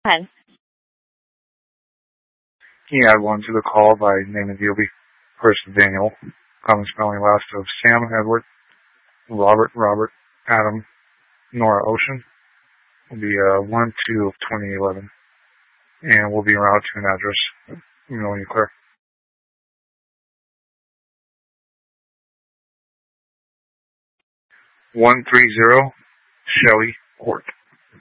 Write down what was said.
ahead. Can you add one to the call by name of DOB? First Daniel, common spelling last of Sam, Edward, Robert, Adam, Nora, Ocean. Will be 1-2 of 2011. And we'll be around to an address. You know when you're clear. 130 Shelley Court.